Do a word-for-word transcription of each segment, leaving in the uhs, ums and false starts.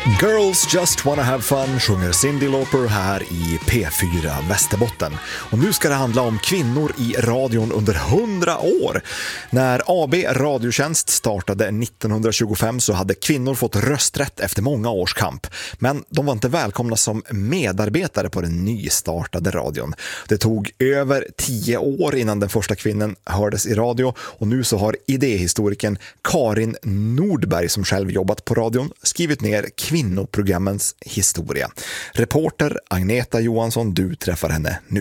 Girls Just Wanna Have Fun sjunger Cyndi Lauper här i P fyra Västerbotten. Och nu ska det handla om kvinnor i radion under hundra år. När A B Radiotjänst startade nittonhundratjugofem så hade kvinnor fått rösträtt efter många års kamp. Men de var inte välkomna som medarbetare på den nystartade radion. Det tog över tio år innan den första kvinnan hördes i radio. Och nu så har idéhistorikern Karin Nordberg, som själv jobbat på radion, skrivit ner kvinnoprogrammens historia. Reporter Agneta Johansson, du träffar henne nu.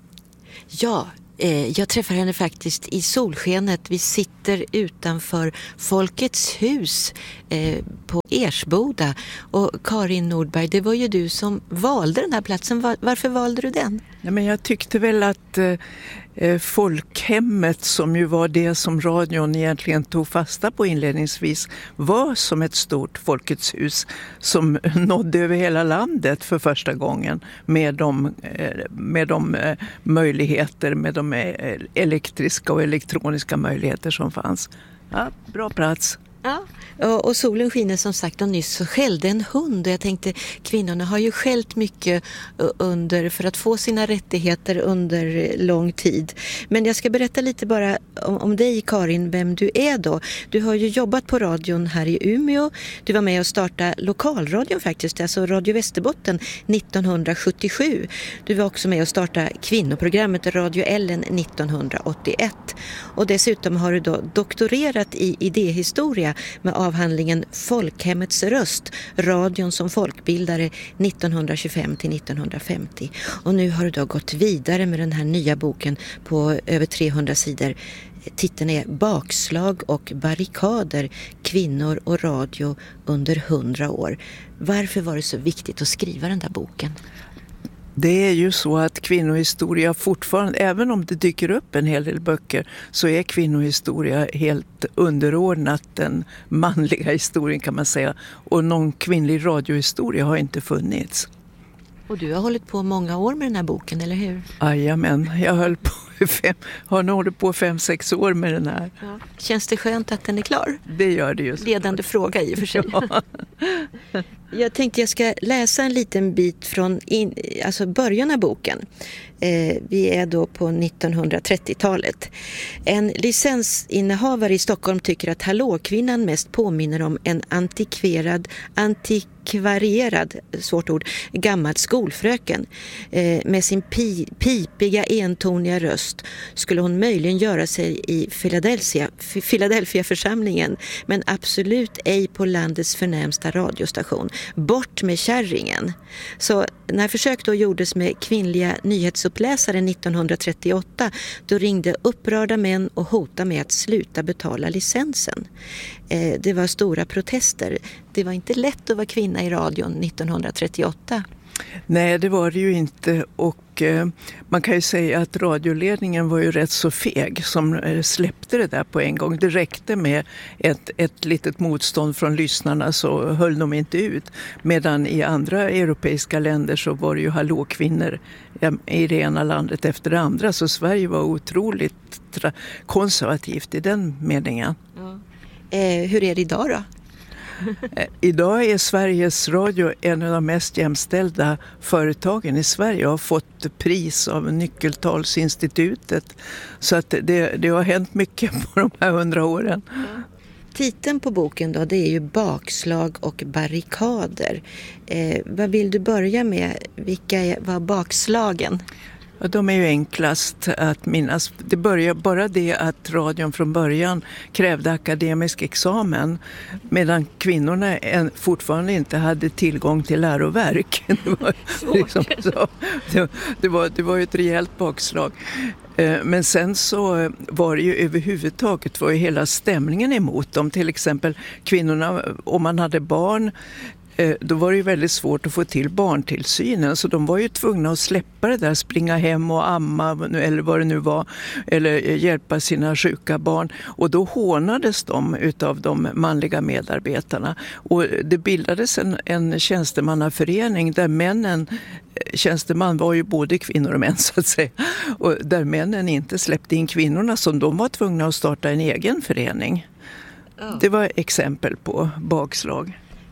Ja, eh, jag träffar henne faktiskt i solskenet. Vi sitter utanför Folkets hus eh, på Ersboda. Och Karin Nordberg, det var ju du som valde den här platsen. Var, varför valde du den? Ja, men jag tyckte väl att eh, folkhemmet, som ju var det som radion egentligen tog fasta på inledningsvis, var som ett stort Folkets hus som nådde över hela landet för första gången med de, eh, med de eh, möjligheter, med de eh, elektriska och elektroniska möjligheter som fanns. Ja, bra plats. Ja, och solen skiner som sagt, och nyss så skällde en hund. Jag tänkte, kvinnorna har ju skällt mycket under för att få sina rättigheter under lång tid. Men jag ska berätta lite bara om, om dig, Karin, vem du är då. Du har ju jobbat på radion här i Umeå. Du var med och startade lokalradion faktiskt, alltså Radio Västerbotten nittonhundrasjuttiosju. Du var också med och startade kvinnoprogrammet Radio Ellen nittonhundraåttioett. Och dessutom har du då doktorerat i idéhistoria med avhandlingen Folkhemmets röst, radion som folkbildare nittonhundratjugofem till nittonhundrafemtio. Och nu har du då gått vidare med den här nya boken på över trehundra sidor. Titeln är Bakslag och barrikader, kvinnor och radio under hundra år. Varför var det så viktigt att skriva den där boken? Det är ju så att kvinnohistoria fortfarande, även om det dyker upp en hel del böcker, så är kvinnohistoria helt underordnat den manliga historien, kan man säga. Och någon kvinnlig radiohistoria har inte funnits. Och du har hållit på många år med den här boken, eller hur? Jajamän, jag höll på fem, har nog hållit på fem, sex år med den här. Ja. Känns det skönt att den är klar? Det gör det just. Ledande fråga i och för sig. Ja. Jag tänkte jag ska läsa en liten bit från in, alltså början av boken. Eh, vi är då på nittonhundratrettiotalet. En licensinnehavare i Stockholm tycker att hallåkvinnan mest påminner om en antikverad, antikvarierad, svårt ord, gammal skolfröken. Eh, med sin pi, pipiga, entoniga röst skulle hon möjligen göra sig i Philadelphia, Philadelphia-församlingen, men absolut ej på landets förnämsta radiostation. Bort med kärringen. Så när försök då gjordes med kvinnliga nyhetsuppläsare nittonhundratrettioåtta, då ringde upprörda män och hotade med att sluta betala licensen. Eh, det var stora protester. Det var inte lätt att vara kvinna i radion nittonhundratrettioåtta. Nej, det var det ju inte, och eh, man kan ju säga att radioledningen var ju rätt så feg som eh, släppte det där på en gång. Det räckte med ett, ett litet motstånd från lyssnarna så höll de inte ut. Medan i andra europeiska länder så var det ju hallåkvinnor i det ena landet efter det andra. Så Sverige var otroligt tra- konservativt i den meningen. Ja. Eh, hur är det idag då? Idag är Sveriges Radio en av de mest jämställda företagen i Sverige och har fått pris av Nyckeltalsinstitutet. Så att det, det har hänt mycket på de här hundra åren. Ja. Titeln på boken då, det är ju Bakslag och barrikader. Eh, vad vill du börja med? Vilka är, var bakslagen? Ja, de är ju enklast att minnas. Det börjar bara det att radion från början krävde akademisk examen, medan kvinnorna fortfarande inte hade tillgång till läroverk. Det var, liksom så, det, det var, det var ju ett rejält bakslag. Men sen så var det ju överhuvudtaget var ju hela stämningen emot dem. Till exempel kvinnorna, om man hade barn, då var det ju väldigt svårt att få till barntillsynen, så de var ju tvungna att släppa det där, springa hem och amma eller vad det nu var, eller hjälpa sina sjuka barn, och då hånades de utav de manliga medarbetarna, och det bildades en, en tjänstemannaförening där männen, tjänsteman var ju både kvinnor och män så att säga, och där männen inte släppte in kvinnorna, som de var tvungna att starta en egen förening. Oh. Det var exempel på bakslag.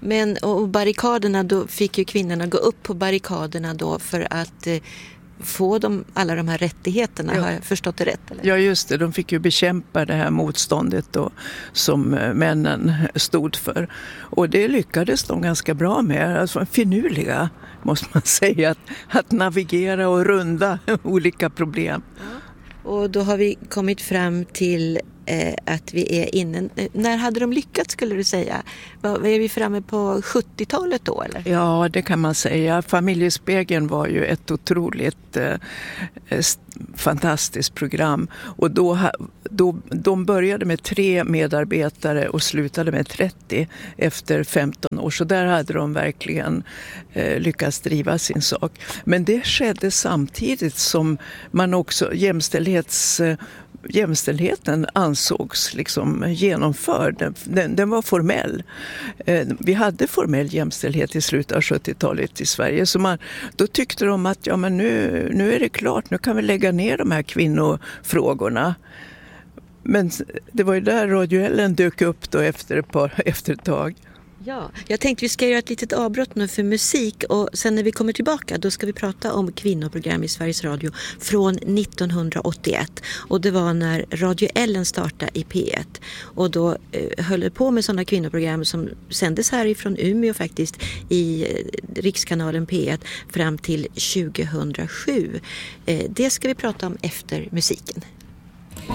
Men och barrikaderna, då fick ju kvinnorna gå upp på barrikaderna då för att eh, få de, alla de här rättigheterna, ja. Har jag förstått det rätt? Eller? Ja, just det. De fick ju bekämpa det här motståndet då, som männen stod för. Och det lyckades de ganska bra med. Alltså finurliga, måste man säga, att, att navigera och runda olika problem. Ja. Och då har vi kommit fram till eh, att vi är inne... När hade de lyckats, skulle du säga? Var, är vi framme på sjuttiotalet då, eller? Ja, det kan man säga. Familjespegeln var ju ett otroligt eh, fantastiskt program. Och då, då, de började med tre medarbetare och slutade med trettio efter femton år. Så där hade de verkligen eh, lyckats driva sin sak. Men det skedde samtidigt som man också jämställdhets... Jämställdheten ansågs liksom genomförd. Den, den var formell. Eh, vi hade formell jämställdhet i slutet av sjuttiotalet i Sverige. Så man, då tyckte de att ja, men nu, nu är det klart, nu kan vi lägga ner de här kvinnofrågorna. Men det var ju där Radio Ellen dök upp då efter ett, par, efter ett tag. Ja, jag tänkte vi ska göra ett litet avbrott nu för musik och sen när vi kommer tillbaka då ska vi prata om kvinnoprogram i Sveriges Radio från nittonhundraåttioett och det var när Radio Ellen startade i P ett och då eh, höll det på med sådana kvinnoprogram som sändes härifrån Umeå faktiskt i eh, rikskanalen P ett fram till tjugohundrasju. Eh, det ska vi prata om efter musiken.